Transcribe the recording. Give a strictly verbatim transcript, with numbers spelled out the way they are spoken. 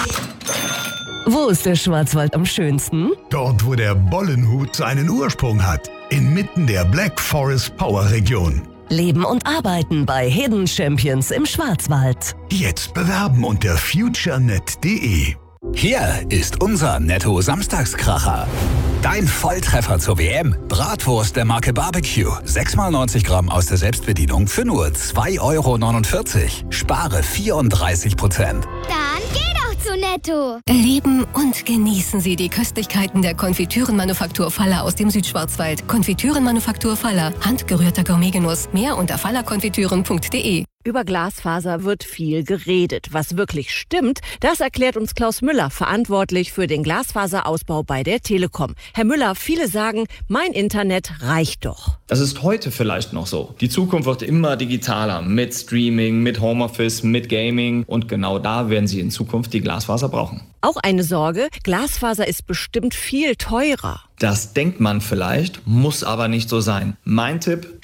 Wo ist der Schwarzwald am schönsten? Dort, wo der Bollenhut seinen Ursprung hat. Inmitten der Black Forest Power Region. Leben und arbeiten bei Hidden Champions im Schwarzwald. Jetzt bewerben unter futurenet punkt de. Hier ist unser Netto-Samstagskracher. Dein Volltreffer zur W M. Bratwurst der Marke Barbecue. sechs mal neunzig Gramm aus der Selbstbedienung für nur zwei Euro neunundvierzig. Spare vierunddreißig Prozent. Dann geh doch zu Netto. Erleben und genießen Sie die Köstlichkeiten der Konfitürenmanufaktur Faller aus dem Südschwarzwald. Konfitürenmanufaktur Faller. Handgerührter Gourmetgenuss. Mehr unter fallerkonfitüren punkt de. Über Glasfaser wird viel geredet. Was wirklich stimmt, das erklärt uns Klaus Müller, verantwortlich für den Glasfaserausbau bei der Telekom. Herr Müller, viele sagen, mein Internet reicht doch. Das ist heute vielleicht noch so. Die Zukunft wird immer digitaler mit Streaming, mit Homeoffice, mit Gaming und genau da werden Sie in Zukunft die Glasfaser brauchen. Auch eine Sorge, Glasfaser ist bestimmt viel teurer. Das denkt man vielleicht, muss aber nicht so sein. Mein Tipp: